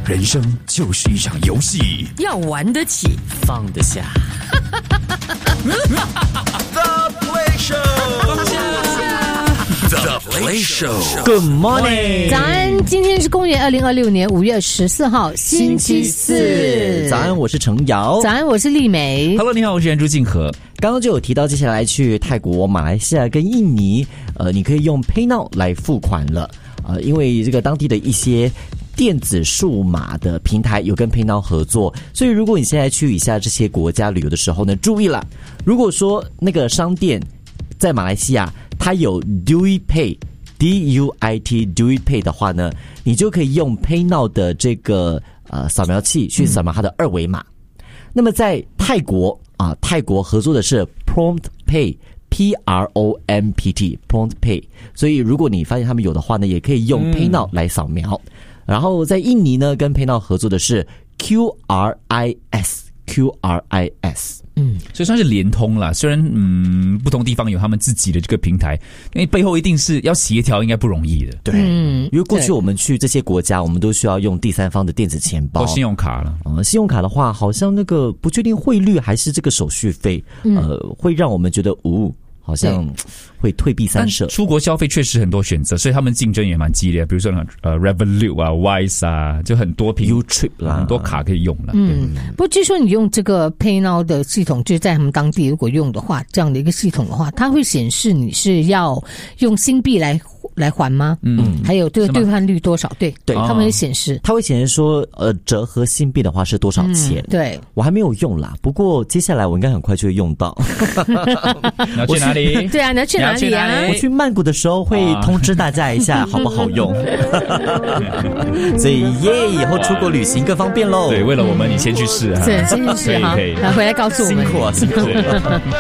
人生就是一场游戏， 要玩得起， 放得下。 The Play Show，The Play Show。Good morning， 早安，今天是公元2026年5月14号，星期四。 早安，我是程瑶。 早安，我是丽美。 Hello， 你好，我是袁朱静和。 刚刚就有提到，接下来去泰国、马来西亚跟印尼，你可以用 PayNow 来付款了。因为这个当地的一些电子数码的平台有跟 PayNow 合作，所以如果你现在去以下这些国家旅游的时候呢，注意了，如果说那个商店在马来西亚它有 Duit Pay。DUIT Duit Pay 的话呢，你就可以用 PayNow 的这个扫描器去扫描它的二维码。那么在泰国泰国合作的是 Prompt Pay。PROMPT Prompt Pay， 所以如果你发现他们有的话呢，也可以用 PayNow 来扫描。然后在印尼呢，跟 PayNow 合作的是 QRIS。 所以算是联通啦。虽然不同地方有他们自己的这个平台，因为背后一定是要协调，应该不容易的。 对，因为过去我们去这些国家，我们都需要用第三方的电子钱包、 信用卡了。 信用卡的话，好像那个不确定汇率还是这个手续费，会让我们觉得好像会退避三舍。 出国消费确实很多选择，所以他们竞争也蛮激烈。比如说Revolut 啊、Wise 啊，就很多 Utrip 啦， 很多卡可以用了。 不过据说你用这个 PayNow 的系统，就是在他们当地如果用的话，这样的一个系统的话，它会显示你是要用新币来还吗？还有这个兑换率多少？对，他们会显示， 它会显示说折合新币的话是多少钱？ 对， 我还没有用啦，不过接下来我应该很快就会用到。 你要去哪里？ 对啊，你要去哪里啊？ 我去曼谷的时候会通知大家一下，好不好用？所以以后出国旅行更方便喽。 对，为了我们，你先去试啊。 对，先去试哈，然后回来告诉我们。 辛苦啊，辛苦。